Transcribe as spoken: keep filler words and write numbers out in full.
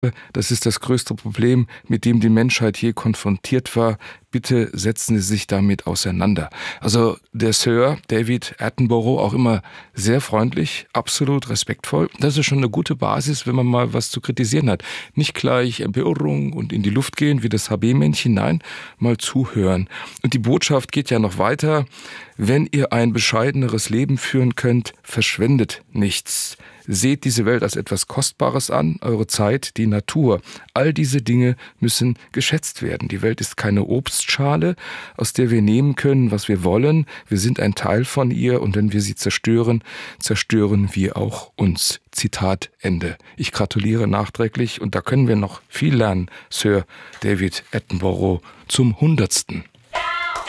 Das ist das größte Problem, mit dem die Menschheit je konfrontiert war. Bitte setzen Sie sich damit auseinander. Also der Sir David Attenborough, auch immer sehr freundlich, absolut respektvoll. Das ist schon eine gute Basis, wenn man mal was zu kritisieren hat. Nicht gleich Empörung und in die Luft gehen wie das H B-Männchen, nein, mal zuhören. Und die Botschaft geht ja noch weiter. Wenn ihr ein bescheideneres Leben führen könnt, verschwendet nichts. Seht diese Welt als etwas Kostbares an, eure Zeit, die Natur. All diese Dinge müssen geschätzt werden. Die Welt ist keine Obstschale, aus der wir nehmen können, was wir wollen. Wir sind ein Teil von ihr und wenn wir sie zerstören, zerstören wir auch uns. Zitat Ende. Ich gratuliere nachträglich und da können wir noch viel lernen, Sir David Attenborough, zum Hundertsten.